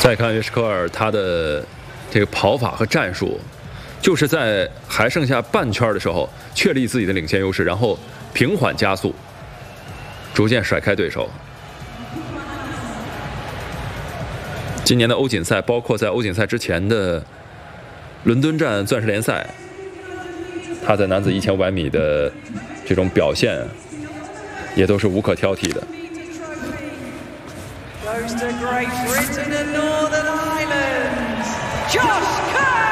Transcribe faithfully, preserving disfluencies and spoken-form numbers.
再看约什科尔，他的这个跑法和战术，就是在还剩下半圈的时候确立自己的领先优势，然后平缓加速，逐渐甩开对手。今年的欧锦赛，包括在欧锦赛之前的伦敦站钻石联赛，他在男子一千五百米的这种表现，也都是无可挑剔的。 Goes to Great Britain and Northern Ireland, Josh Kerr!